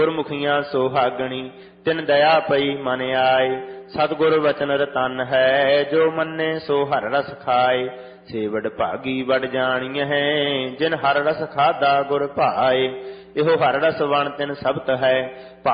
ਗੁਰਮੁਖੀਆਂ ਸੁਹਾਗਣੀ ਤਿਨ ਦਇਆ ਪਈ ਮਨ ਆਏ। ਸਤਿਗੁਰ ਵਚਨ ਰਤਨ ਹੈ ਜੋ ਮੰਨੇ ਸੋ ਹਰ ਰਸ ਖਾਏ। ਸੇਵੜ ਭਾਗੀ ਵਡ ਜਾਣੀਐ ਜਿਨ ਹਰ ਰਸ ਖਾਧਾ ਗੁਰ ਭਾਏ। ਇਹੋ ਹਰ ਰਸ ਵਣ ਤਿਨ ਸਬਤ ਹੈ